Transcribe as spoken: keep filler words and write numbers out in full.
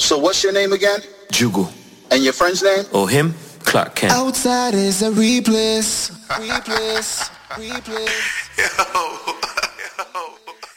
So what's your name again? Jugu. And your friend's name? Or him? Clark Kent. Outside is a replace. Replace. Replace. Yo. Yo.